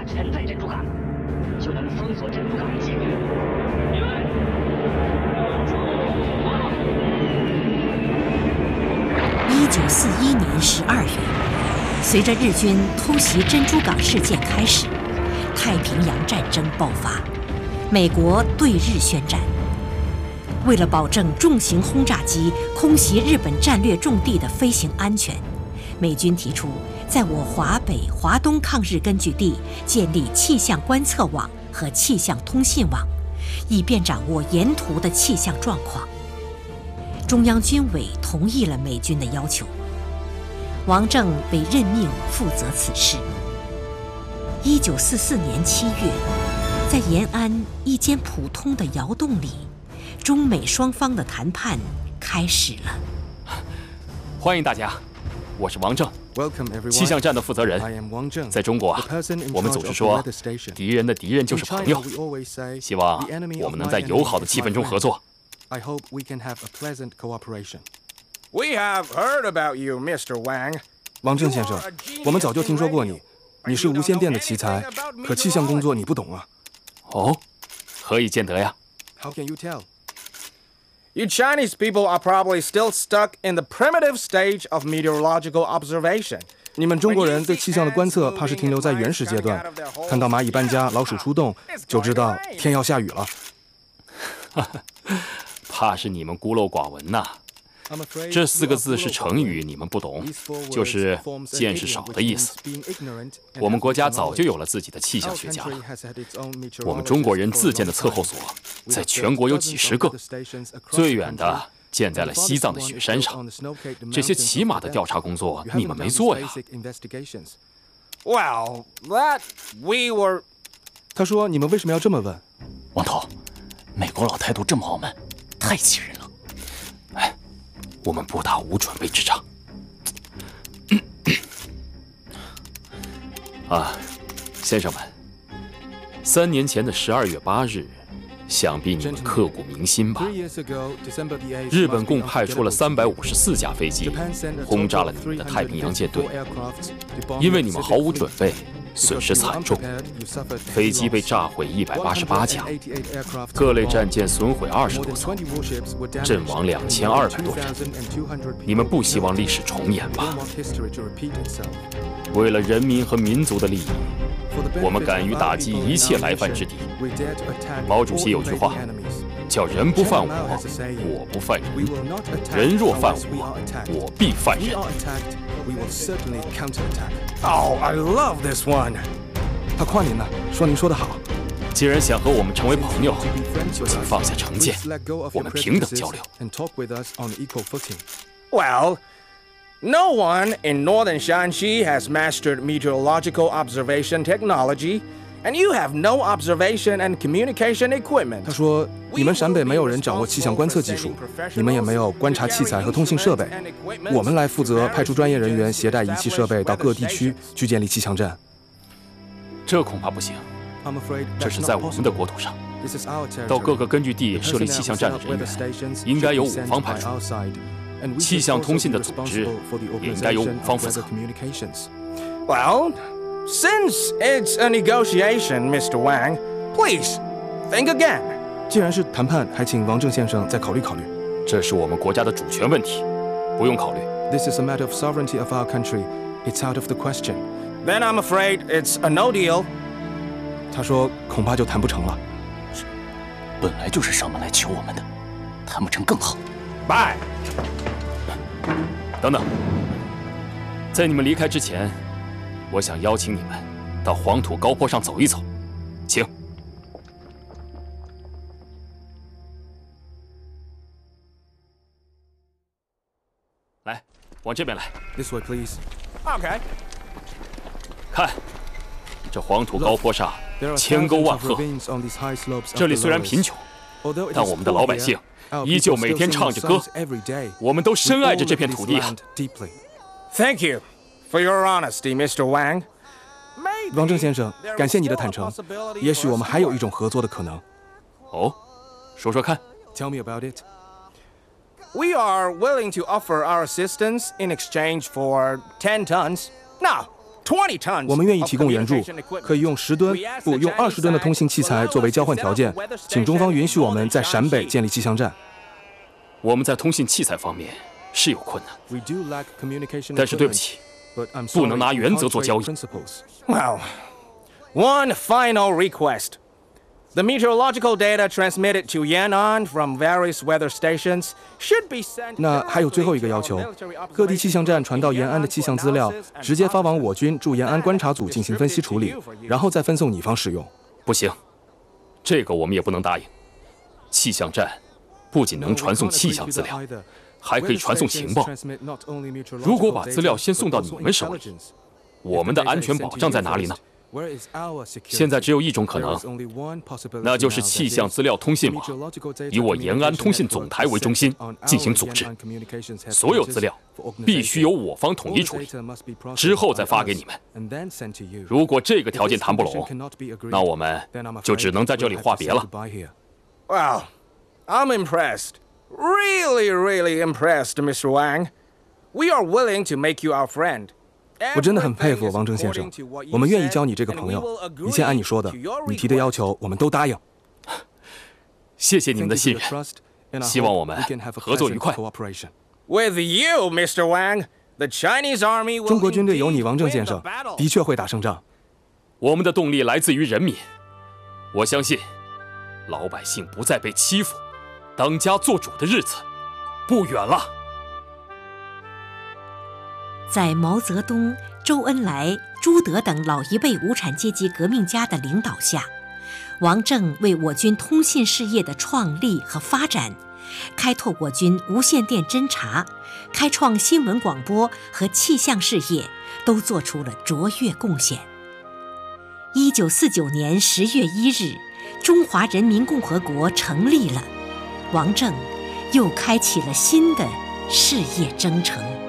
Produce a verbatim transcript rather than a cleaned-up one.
潜在珍珠港，就能封锁珍珠港的界面。预备， 一九四一年十二月，随着日军偷袭珍珠港事件开始，太平洋战争爆发，美国对日宣战。为了保证重型轰炸机空袭日本战略重地的飞行安全，美军提出在我华北、华东抗日根据地建立气象观测网和气象通信网，以便掌握沿途的气象状况。中央军委同意了美军的要求，王震被任命负责此事。一九四四年七月，在延安一间普通的窑洞里，中美双方的谈判开始了。 欢迎大家，我是王震，气象站的负责人。在中国啊，我们总是说敌人的敌人就是朋友，希望我们能在友好的气氛中合作。 I hope we can have a pleasant cooperation. We have heard about you, Mister Wang. 王震先生，我们早就听说过你，你是无线电的奇才，可气象工作你不懂啊。 哦，何以见得呀 ？How can you tell? You Chinese people are probably still stuck in the primitive stage of meteorological observation. 你们中国人对气象的观测怕是停留在原始阶段，看到蚂蚁搬家、老鼠出洞，就知道天要下雨了。 怕是你们孤陋寡闻呐。这四个字是成语，你们不懂，就是见识少的意思。我们国家早就有了自己的气象学家了。我们中国人自建的测候所，在全国有几十个，最远的建在了西藏的雪山上。这些起码的调查工作，你们没做呀。 Well, that we were. 他说：“你们为什么要这么问？” 王头，美国佬态度这么傲慢，太气人了。 哎，我们不打无准备之仗。啊，先生们，三年前的十二月八日，想必你们刻骨铭心吧？日本共派出了三百五十四架飞机，轰炸了你们的太平洋舰队。因为你们毫无准备，损失惨重，飞机被炸毁一百八十八架，各类战舰损毁二十多艘，阵亡两千二百多人。你们不希望历史重演吧？为了人民和民族的利益，我们敢于打击一切来犯之敌。毛主席有句话，叫人不犯我，我不犯人；人若犯我，我必犯人。 Oh, I love this one. 他夸您呢，说您说得好。 既然想和我们成为朋友，就请放下成见，我们平等交流。 Well, no one in northern Shanxi has mastered meteorological observation technology, and you have no observation and communication equipment. 他说，你们陕北没有人掌握气象观测技术，你们也没有观察器材和通信设备。我们来负责派出专业人员携带仪器设备到各地区去建立气象站。 这恐怕不行。这是在我们的国土上，到各个根据地设立气象站的人员，应该由我方派出。气象通信的组织也应该由我方负责。 Well, since it's a negotiation, Mister Wang, please think again. 既然是谈判，还請王震先生再考慮考慮。 这是我们国家的主权问题，不用考虑。 This is a matter of sovereignty of our country. It's out of the question. Then I'm afraid it's a no deal. 他说，恐怕就谈不成了。 本来就是上门来求我们的，谈不成更好。 Bye. 等等，在你们离开之前，我想邀请你们到黄土高坡上走一走，请。来，往这边来。 This way, please. Okay. 看，这黄土高坡上千沟万壑，这里虽然贫穷，但我们的老百姓依旧每天唱着歌，我们都深爱着这片土地啊。 Thank you for your honesty, Mister Wang. 王震先生，感谢你的坦诚。也许我们还有一种合作的可能。 哦，说说看。 Tell me about it. We are willing to offer our assistance in exchange for ten tons. Now, twenty tons 我们愿意 of 提供援助 communication equipment. 可以用十吨 We ask 不 the 用 Chinese 二十吨的 side 通信器材 will 作为交换 allow us 条件 to set up weather 请中方允许我们 stations 在陕北 in 建立气象站。 我们在通信器材方面是有困难， We do lack communication 但是对不起， equipment, but I'm 不能 sorry, 拿 we 原则 can't 做交易。 trade principles. Well, one final request. The meteorological data transmitted to Yan'an from various weather stations should be sent 那还有最后一个要求，各地气象站传到延安的气象资料，直接发往我军驻延安观察组进行分析处理，然后再分送你方使用。 不行，这个我们也不能答应。气象站不仅能传送气象资料，还可以传送情报。如果把资料先送到你们手里，我们的安全保障在哪里呢？现在只有一种可能，那就是气象资料通信网以我延安通信总台为中心进行组织，所有资料必须由我方统一处理，之后再发给你们。如果这个条件谈不拢，那我们就只能在这里话别了。 Well, I'm impressed. Really, really impressed, Mister Wang. We are willing to make you our friend. 我真的很佩服王征先生，我们愿意交你这个朋友，一切按你说的，你提的要求我们都答应。 谢谢你们的信任，希望我们合作愉快。 With you, Mister Wang, the Chinese army will 中国军队有你，王征先 win the 生， battle. 的确会打胜仗。 我们的动力来自于人民，我相信，老百姓不再被欺负，当家作主的日子不远了。 在毛泽东、周恩来、朱德等老一辈无产阶级革命家的领导下，王震为我军通信事业的创立和发展，开拓我军无线电侦察、开创新闻广播和气象事业，都做出了卓越贡献。一九四九年十月一日，中华人民共和国成立了，王震又开启了新的事业征程。